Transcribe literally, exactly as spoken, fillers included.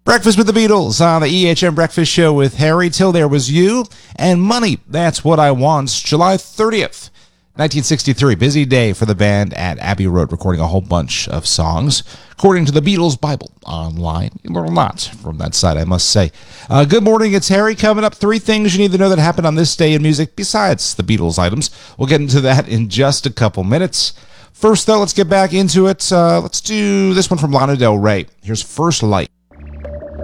Breakfast with the Beatles on the E H M Breakfast Show with Harry. Till There Was You and Money, That's What I Want. July thirtieth, nineteen sixty-three. Busy day for the band at Abbey Road, recording a whole bunch of songs. According to the Beatles Bible online, you learn a lot from that site, I must say. Uh, good morning, it's Harry. Coming up, three things you need to know that happened on this day in music besides the Beatles items. We'll get into that in just a couple minutes. First, though, let's get back into it. Uh, let's do this one from Lana Del Rey. Here's First Light.